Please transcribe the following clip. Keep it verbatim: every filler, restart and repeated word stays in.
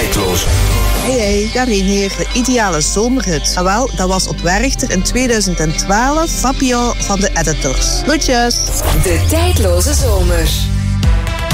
Tijdloos. Hey hey, Karin hier, de ideale zomerhut. Ah, wel, dat was op Werchter in tweeduizend twaalf. Fabio van de Editors. Groetjes. De Tijdloze Zomer.